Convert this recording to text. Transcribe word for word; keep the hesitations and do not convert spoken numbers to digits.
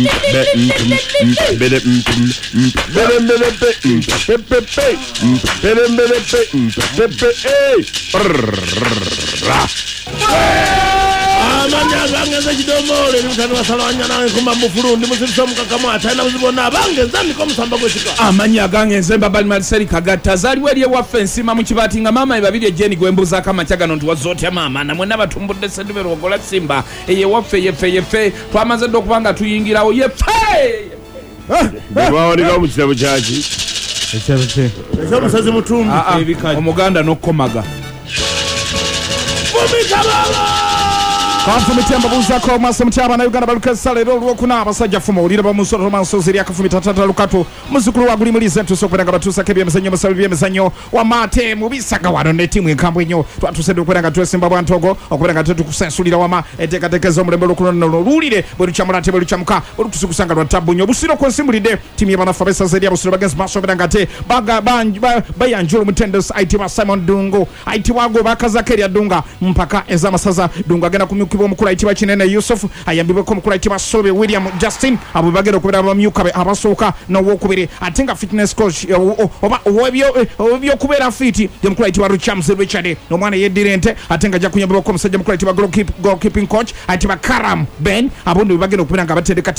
Amanyaga ngeze kidomole nimutani wasalanya nawe kumba mufurundi musisomuka kamata na uzibona bangezani ko musamba gweshika amanyaga ngeze babali Marcel Kagata zali weliye wa fence mamu kibatinga mama ibabiri jeni gwembuza kama cyagano ntwa zote mama namwe n'abatumbudde sendebe rogola simba eye wafe yefe yefe twamaze dokubanga tuyingirawo yefe Bawo nga mukitabo kyaki ekitabo kye ekyo musazi mutumbi ebikanye omuganda nokomaga Mumikabala Kanfu mitemba buzako maso mtyaba na Uganda baluka salero lwokuna abasajja fumo ulira bamusoro romanso ziri akafumi tatata lukato muzukulu wa guli mulize ntuso kwenda batusa kebye mizanyo musalubye mizanyo wa mate mubisaga wano ne timu enkambwe nyo twatusende kwenda twese mbabwa ntogo okwenda tetu kusensulira wama eteka tekezo mulembe lukuno lulire bwe chamulate bwe chamuka olutusikusanga lwa tabu nyo busiro konsimulide timu yabana fabesa zeri abusiro bagenzi maso bendangate baga bayanjulu mutendos I T wa Simon Dungo I T wago bakaza keria dunga mpaka ezama saza dunga gena kumyukibo mukura itiba kinene Yusuf ayambiwe ko mukura itiba Sobe William Justin abo bagero kubera abamyuka abasoka no wokubere atenga fitness coach oba obyo obyo kubera fiti ya mukura itiba Richard Richard no mwana yedirente atenga ja kunyambiwe ko musajja mukura itiba goalkeeping coach atiba Karam Ben abo ndo bagero kubera ngabatendeka